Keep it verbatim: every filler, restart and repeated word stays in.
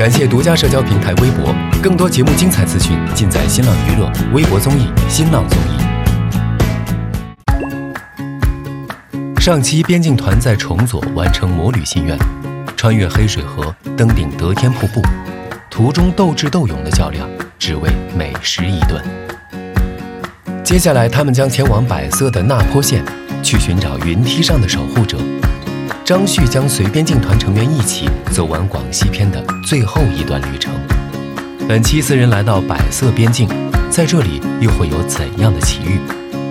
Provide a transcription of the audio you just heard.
感谢独家社交平台微博，更多节目精彩资讯尽在新浪娱乐、微博综艺、新浪综艺。上期边境团在重左完成魔旅心愿，穿越黑水河，登顶得天瀑布，途中斗智斗勇的较量，只为美食一顿。接下来他们将前往百色的那坡县，去寻找云梯上的守护者。张旭将随边境团成员一起走完广西篇的最后一段旅程。本期四人来到百色边境，在这里又会有怎样的奇遇？